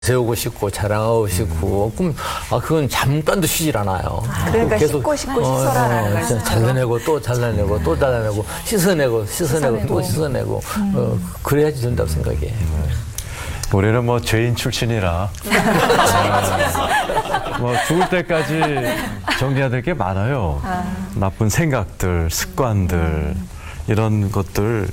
세우고 싶고 자랑하고 싶고 그건 잠깐도 쉬질 않아요. 그러니까 계속 씻고 씻어라라는 말씀. 잘라내고 또 잘라내고 또 잘라내고 씻어내고 또 씻어내고 그래야지 된다고 생각해. 우리는 뭐 죄인 출신이라 뭐 죽을 때까지 정리해야 될 게 많아요. 나쁜 생각들, 습관들 이런 것들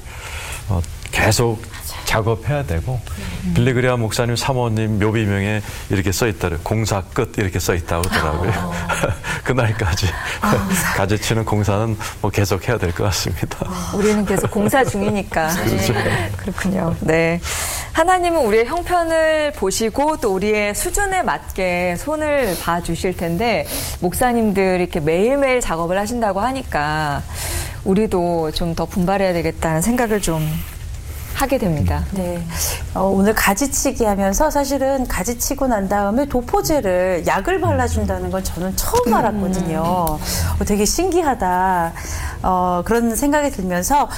계속 작업해야 되고 빌리그레아 목사님 사모님 묘비명에 이렇게 써있더라고요. 공사 끝 이렇게 써있다고 하더라고요. 그날까지 가지치는 공사는 뭐 계속 해야 될 것 같습니다. 우리는 계속 공사 중이니까. 그렇죠. 그렇군요. 네. 하나님은 우리의 형편을 보시고 또 우리의 수준에 맞게 손을 봐주실 텐데 목사님들 이렇게 매일매일 작업을 하신다고 하니까 우리도 좀 더 분발해야 되겠다는 생각을 좀 하게 됩니다. 네. 오늘 가지치기 하면서 사실은 가지치고 난 다음에 도포제를 약을 발라준다는 건 저는 처음 알았거든요. 되게 신기하다. 그런 생각이 들면서,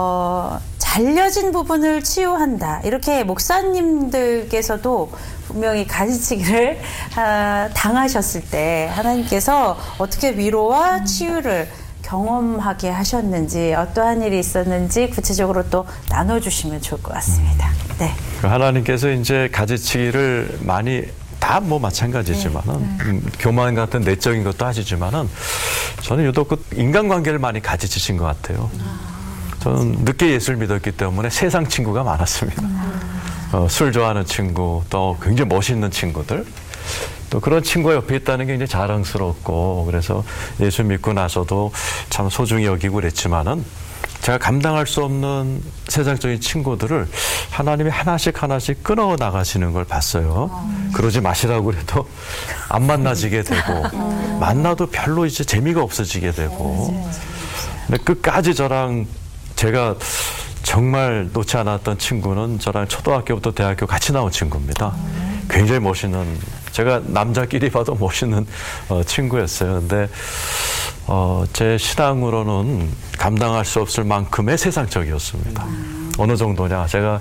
잘려진 부분을 치유한다. 이렇게 목사님들께서도 분명히 가지치기를 당하셨을 때 하나님께서 어떻게 위로와 치유를 경험하게 하셨는지 어떠한 일이 있었는지 구체적으로 또 나눠주시면 좋을 것 같습니다. 네. 하나님께서 이제 가지치기를 많이 다 뭐 마찬가지지만은 교만 같은 내적인 것도 하시지만은 저는 유독 그 인간관계를 많이 가지치신 것 같아요. 저는 늦게 예수를 믿었기 때문에 세상 친구가 많았습니다. 술 좋아하는 친구, 또 굉장히 멋있는 친구들. 또 그런 친구가 옆에 있다는 게 굉장히 자랑스럽고 그래서 예수 믿고 나서도 참 소중히 여기고 그랬지만은 제가 감당할 수 없는 세상적인 친구들을 하나님이 하나씩 끊어 나가시는 걸 봤어요. 그러지 마시라고 그래도 안 만나지게 되고 만나도 별로 이제 재미가 없어지게 되고 근데 끝까지 저랑 제가 정말 놓지 않았던 친구는 저랑 초등학교부터 대학교 같이 나온 친구입니다. 굉장히 멋있는 제가 남자끼리 봐도 멋있는 친구였어요. 근데 제 신앙으로는 감당할 수 없을 만큼의 세상적이었습니다. 어느 정도냐? 제가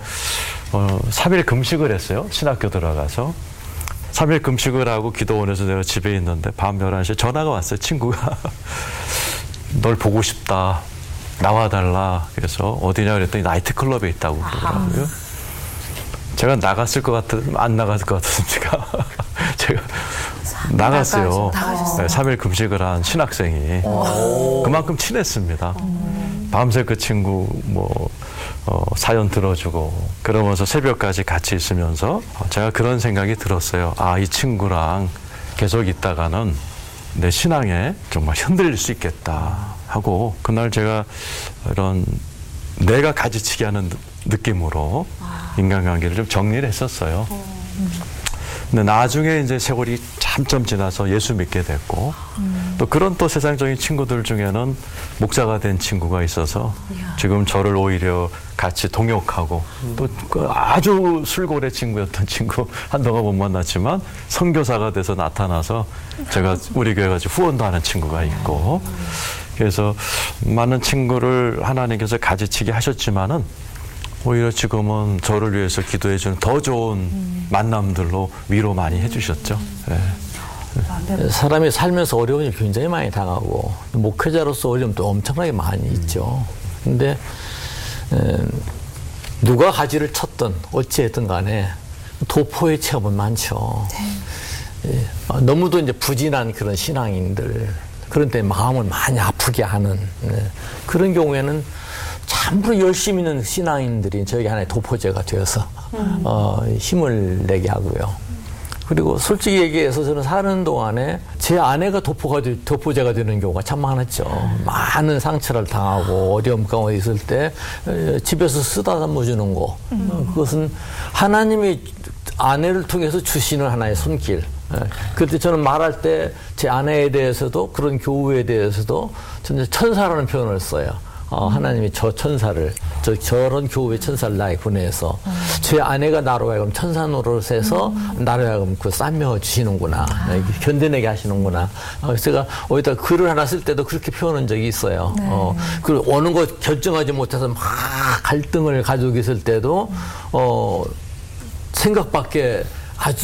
3일 금식을 했어요. 신학교 들어가서. 3일 금식을 하고 기도원에서 내가 집에 있는데 밤 11시에 전화가 왔어요. 친구가. 널 보고 싶다. 나와달라. 그래서 어디냐 그랬더니 나이트클럽에 있다고 그러더라고요. 제가 나갔을 것 같은, 안 나갔을 것 같으니까. 제가 나갔어요. 네, 3일 금식을 한 신학생이. 그만큼 친했습니다. 밤새 그 친구 사연 들어주고 그러면서 새벽까지 같이 있으면서 제가 그런 생각이 들었어요. 아, 이 친구랑 계속 있다가는 내 신앙에 정말 흔들릴 수 있겠다 하고 그날 제가 이런 내가 가지치기 하는 느낌으로 인간관계를 좀 정리를 했었어요. 근데 나중에 이제 세월이 참점 지나서 예수 믿게 됐고 또 그런 또 세상적인 친구들 중에는 목사가 된 친구가 있어서 지금 저를 오히려 같이 동역하고 또 그 아주 술고래 친구였던 친구 한동안 못 만났지만 선교사가 돼서 나타나서 제가 우리 교회 가지고 후원도 하는 친구가 있고 그래서 많은 친구를 하나님께서 가지치게 하셨지만은 오히려 지금은 저를 위해서 기도해주는 더 좋은 만남들로 위로 많이 해주셨죠. 네. 사람이 살면서 어려움이 굉장히 많이 당하고 목회자로서 어려움도 엄청나게 많이 있죠. 근데 누가 가지를 쳤든 어찌했든 간에 도포의 체험은 많죠. 너무도 이제 부진한 그런 신앙인들 그런 때 마음을 많이 아프게 하는 그런 경우에는 참으로 열심히 있는 신앙인들이 저에게 하나의 도포제가 되어서 힘을 내게 하고요. 그리고 솔직히 얘기해서 저는 사는 동안에 제 아내가 도포제가 되는 경우가 참 많았죠. 많은 상처를 당하고 어려움 가운데 있을 때 집에서 쓰다듬어 주는 거. 그것은 하나님이 아내를 통해서 주시는 하나의 손길. 그때 저는 말할 때 제 아내에 대해서도 그런 교우에 대해서도 저는 천사라는 표현을 써요. 하나님이 저 천사를 저런 교우의 천사를 나에게 보내서 제 아내가 나로 하여금 천사 노릇해서 나로 하여금 그 쌈며 주시는구나 견뎌내게 하시는구나. 그래서 제가 어디다 글을 하나 쓸 때도 그렇게 표현한 적이 있어요. 그 어느 것 결정하지 못해서 막 갈등을 가지고 있을 때도 생각 밖에 아주